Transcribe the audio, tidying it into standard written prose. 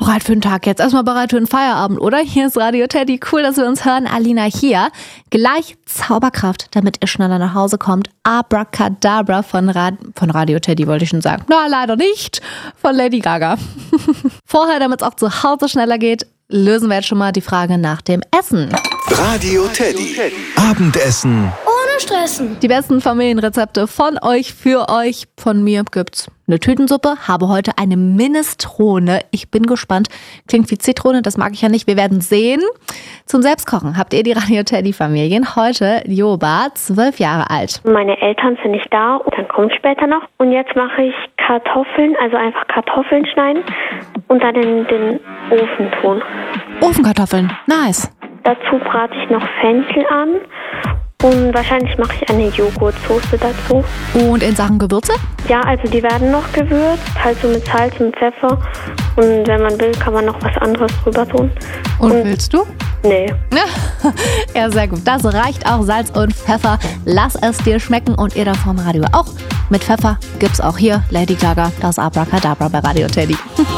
bereit für den Tag jetzt. Erstmal bereit für den Feierabend, oder? Hier ist Radio Teddy. Cool, dass wir uns hören. Alina hier. Gleich Zauberkraft, damit ihr schneller nach Hause kommt. Abracadabra von Radio Teddy, wollte ich schon sagen. Na, leider nicht. Von Lady Gaga. Vorher, damit es auch zu Hause schneller geht, lösen wir jetzt schon mal die Frage nach dem Essen. Radio Teddy. Abendessen. Ohne Stressen. Die besten Familienrezepte von euch, für euch. Von mir gibt's eine Tütensuppe, habe heute eine Minestrone. Ich bin gespannt. Klingt wie Zitrone, das mag ich ja nicht. Wir werden sehen. Zum Selbstkochen habt ihr die Radio Teddy Familien. Heute Joba, 12 Jahre alt. Meine Eltern sind nicht da, dann kommt später noch. Und jetzt mache ich Kartoffeln, also einfach Kartoffeln schneiden und dann in den Ofen tun. Ofenkartoffeln, nice. Dazu brate ich noch Fenchel an und wahrscheinlich mache ich eine Joghurtsoße dazu. Und in Sachen Gewürze? Ja, also die werden noch gewürzt, halt so mit Salz und Pfeffer. Und wenn man will, kann man noch was anderes drüber tun. Und willst du? Nee. Ja, sehr gut. Das reicht auch, Salz und Pfeffer. Lass es dir schmecken und ihr da vom Radio auch. Mit Pfeffer gibt's auch hier Lady Gaga, das Abracadabra bei Radio Teddy.